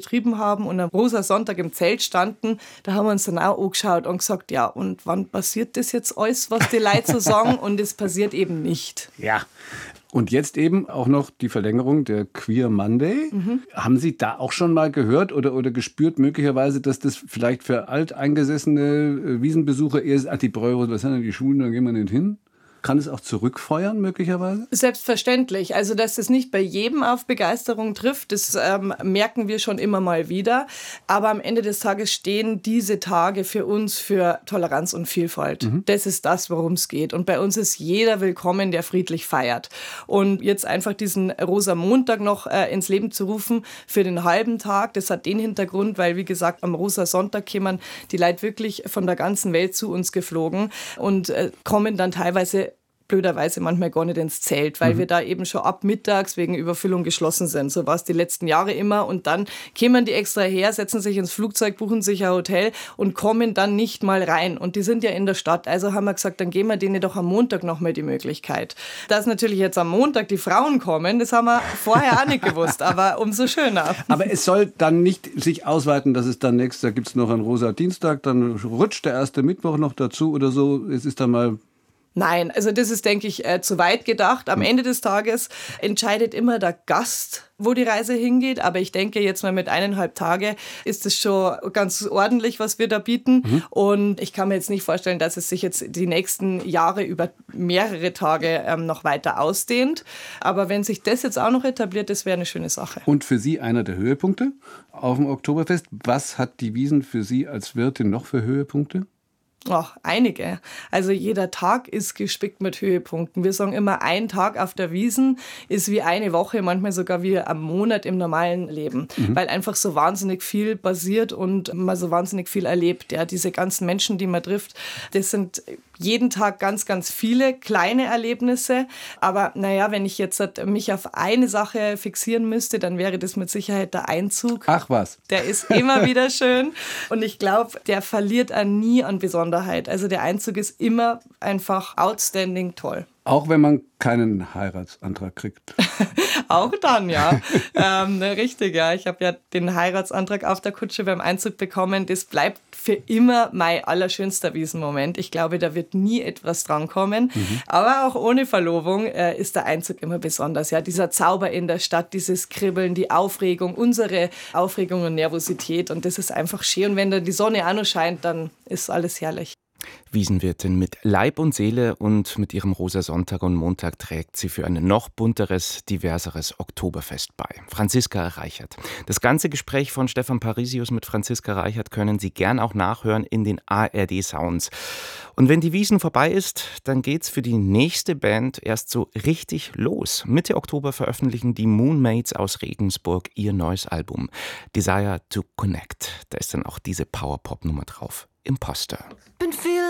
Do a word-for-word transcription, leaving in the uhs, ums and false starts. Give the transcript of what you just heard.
betrieben haben und am Rosa-Sonntag im Zelt standen, da haben wir uns dann auch angeschaut und gesagt, ja, und wann passiert das jetzt alles, was die Leute so sagen? Und es passiert eben nicht. Ja. Und jetzt eben auch noch die Verlängerung der Queer Monday. Mhm. Haben Sie da auch schon mal gehört oder, oder gespürt möglicherweise, dass das vielleicht für alteingesessene Wiesenbesucher eher ist, ach, die Bräuros, was sind denn die Schulen, da gehen wir nicht hin? Kann es auch zurückfeuern möglicherweise? Selbstverständlich. Also, dass es nicht bei jedem auf Begeisterung trifft, das ähm, merken wir schon immer mal wieder. Aber am Ende des Tages stehen diese Tage für uns für Toleranz und Vielfalt. Mhm. Das ist das, worum es geht. Und bei uns ist jeder willkommen, der friedlich feiert. Und jetzt einfach diesen Rosa-Montag noch äh, ins Leben zu rufen für den halben Tag, das hat den Hintergrund, weil, wie gesagt, am Rosa-Sonntag kämen die Leute wirklich von der ganzen Welt zu uns geflogen und äh, kommen dann teilweise blöderweise manchmal gar nicht ins Zelt, weil mhm. wir da eben schon ab mittags wegen Überfüllung geschlossen sind. So war es die letzten Jahre immer. Und dann kämen die extra her, setzen sich ins Flugzeug, buchen sich ein Hotel und kommen dann nicht mal rein. Und die sind ja in der Stadt. Also haben wir gesagt, dann geben wir denen doch am Montag noch mal die Möglichkeit. Dass natürlich jetzt am Montag die Frauen kommen, das haben wir vorher auch nicht gewusst, aber umso schöner. Aber es soll dann nicht sich ausweiten, dass es dann nächstes, da gibt es noch einen Rosa Dienstag, dann rutscht der erste Mittwoch noch dazu oder so. Es ist dann mal... Nein, also das ist, denke ich, äh, zu weit gedacht. Am Ende des Tages entscheidet immer der Gast, wo die Reise hingeht. Aber ich denke, jetzt mal mit eineinhalb Tage ist es schon ganz ordentlich, was wir da bieten. Mhm. Und ich kann mir jetzt nicht vorstellen, dass es sich jetzt die nächsten Jahre über mehrere Tage ähm, noch weiter ausdehnt. Aber wenn sich das jetzt auch noch etabliert, das wäre eine schöne Sache. Und für Sie einer der Höhepunkte auf dem Oktoberfest. Was hat die Wiesn für Sie als Wirtin noch für Höhepunkte? Ach, einige. Also jeder Tag ist gespickt mit Höhepunkten. Wir sagen immer, ein Tag auf der Wiesn ist wie eine Woche, manchmal sogar wie ein Monat im normalen Leben, mhm. weil einfach so wahnsinnig viel passiert und man so wahnsinnig viel erlebt. Ja, diese ganzen Menschen, die man trifft, das sind jeden Tag ganz, ganz viele kleine Erlebnisse. Aber naja, wenn ich jetzt mich auf eine Sache fixieren müsste, dann wäre das mit Sicherheit der Einzug. Ach was. Der ist immer wieder schön und ich glaube, der verliert an nie an Besonderheit. Also der Einzug ist immer einfach outstanding toll. Auch wenn man keinen Heiratsantrag kriegt. Auch dann, ja. ähm, richtig, ja. Ich habe ja den Heiratsantrag auf der Kutsche beim Einzug bekommen. Das bleibt für immer mein allerschönster Wiesenmoment. Ich glaube, da wird nie etwas drankommen. Mhm. Aber auch ohne Verlobung äh, ist der Einzug immer besonders. Ja, dieser Zauber in der Stadt, dieses Kribbeln, die Aufregung, unsere Aufregung und Nervosität. Und das ist einfach schön. Und wenn dann die Sonne auch noch scheint, dann ist alles herrlich. Wiesenwirtin mit Leib und Seele und mit ihrem Rosa Sonntag und Montag trägt sie für ein noch bunteres, diverseres Oktoberfest bei. Franziska Reichert. Das ganze Gespräch von Stefan Parisius mit Franziska Reichert können Sie gern auch nachhören in den A R D Sounds. Und wenn die Wiesn vorbei ist, dann geht's für die nächste Band erst so richtig los. Mitte Oktober veröffentlichen die Moonmates aus Regensburg ihr neues Album Desire to Connect. Da ist dann auch diese Power-Pop-Nummer drauf. Imposter. Been feeling